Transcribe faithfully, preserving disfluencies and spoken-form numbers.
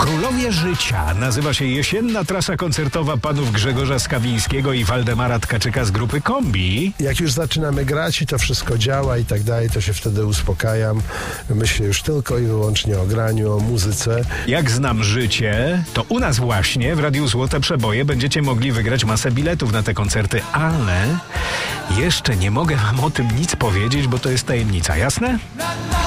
Królowie Życia nazywa się jesienna trasa koncertowa panów Grzegorza Skawińskiego i Waldemara Tkaczyka z grupy Kombi. Jak już zaczynamy grać i to wszystko działa i tak dalej, to się wtedy uspokajam. Myślę już tylko i wyłącznie o graniu, o muzyce. Jak znam życie, to u nas właśnie w Radiu Złote Przeboje będziecie mogli wygrać masę biletów na te koncerty, ale jeszcze nie mogę wam o tym nic powiedzieć, bo to jest tajemnica, jasne?